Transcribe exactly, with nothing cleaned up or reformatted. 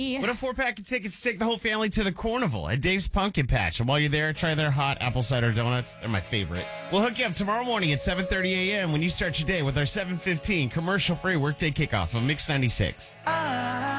What a four-pack of tickets to take the whole family to the carnival at Dave's Pumpkin Patch. And while you're there, try their hot apple cider donuts. They're my favorite. We'll hook you up tomorrow morning at seven thirty a.m. when you start your day with our seven fifteen commercial-free workday kickoff on Mix ninety-six.